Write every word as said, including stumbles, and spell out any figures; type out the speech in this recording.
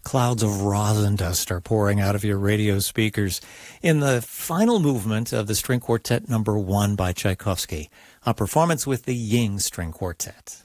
clouds of rosin dust are pouring out of your radio speakers in the final movement of the String Quartet number one by Tchaikovsky, a performance with the Ying String Quartet.